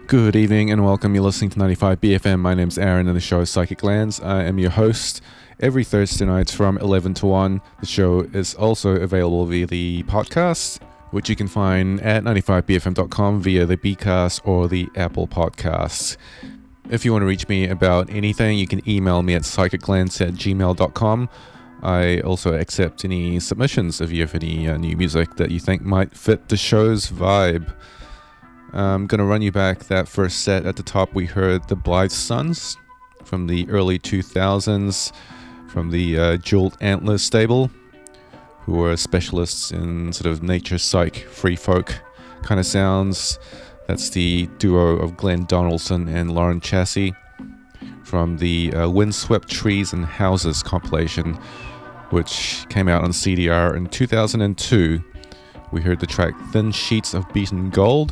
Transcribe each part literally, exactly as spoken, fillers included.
Good evening and welcome. You're listening to ninety-five B F M. My name's Aaron and the show is Psychic Lands. I am your host. Every Thursday nights from eleven to one. The show is also available via the podcast, which you can find at ninety-five B F M dot com via the Bcast or the Apple Podcasts. If you want to reach me about anything, you can email me at psychiclands at gmail dot com. I also accept any submissions if you have any uh, new music that you think might fit the show's vibe. I'm going to run you back that first set. At the top, we heard the Blythe Sons from the early two thousands, from the uh, Jeweled Antler stable, who were specialists in sort of nature psych, free folk kind of sounds. That's the duo of Glenn Donaldson and Lauren Chassie from the uh, Windswept Trees and Houses compilation, which came out on C D R in two thousand two. We heard the track Thin Sheets of Beaten Gold.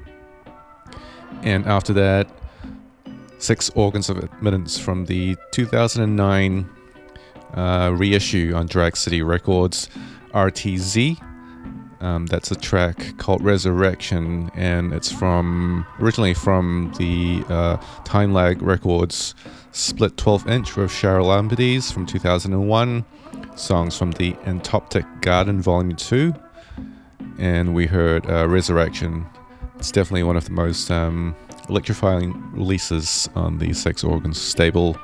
And after that, Six Organs of Admittance from the two thousand nine uh, reissue on Drag City Records, R T Z. Um, that's a track called Resurrection, and it's from originally from the uh, Time Lag Records split twelve inch with Cheryl Lamberties from two thousand one, songs from the Entoptic Garden Volume two, and we heard uh, Resurrection. It's definitely one of the most um, electrifying releases on the Six Organs stable.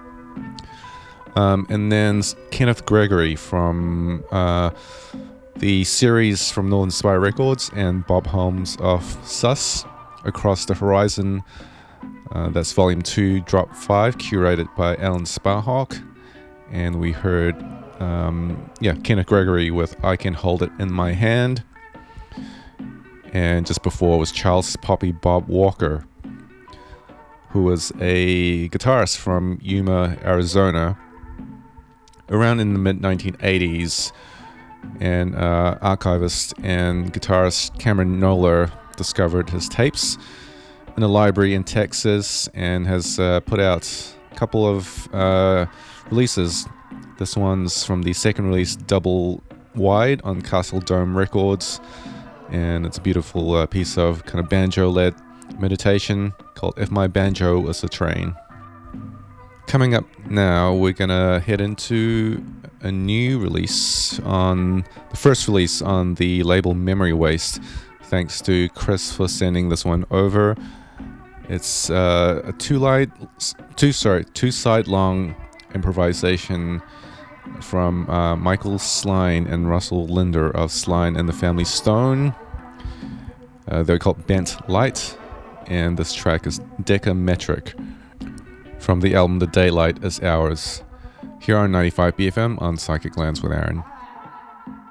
Um, and then Kenneth Gregory from uh, the series from Northern Spire Records and Bob Holmes of Sus, Across the Horizon. Uh, that's Volume two, Drop five, curated by Alan Sparhawk. And we heard um, yeah, Kenneth Gregory with I Can Hold It in My Hand. And just before was Charles Poppy Bob Walker, who was a guitarist from Yuma, Arizona, around in the mid nineteen eighties. And uh, archivist and guitarist Cameron Noller discovered his tapes in a library in Texas and has uh, put out a couple of uh, releases. This one's from the second release, Double Wide, on Castle Dome Records. And it's a beautiful uh, piece of kind of banjo-led meditation called If My Banjo Was a Train. Coming up now, we're going to head into a new release on the first release on the label Memory Waste. Thanks to Chris for sending this one over. It's uh, a two light, two sorry, two side long improvisation from uh, Michael Sline and Russell Linder of Sline and the Family Stone. Uh, they're called Bent Light, and this track is Decametric from the album The Daylight Is Ours. Here on ninety-five B F M on Psychic Lands with Aaron.